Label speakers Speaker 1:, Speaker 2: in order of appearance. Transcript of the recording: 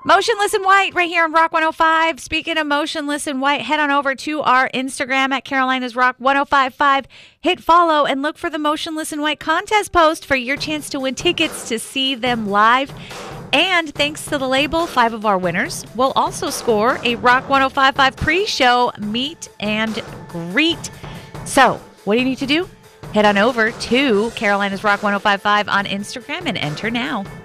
Speaker 1: Motionless in White right here on Rock 105. Speaking of Motionless in White, head on over to our Instagram at Carolina's Rock 1055. Hit follow and look for the Motionless in White contest post for your chance to win tickets to see them live. And thanks to the label, 5 of our winners will also score a Rock 1055 pre-show meet and greet. So, what do you need to do? Head on over to Carolina's Rock 1055 on Instagram and enter now.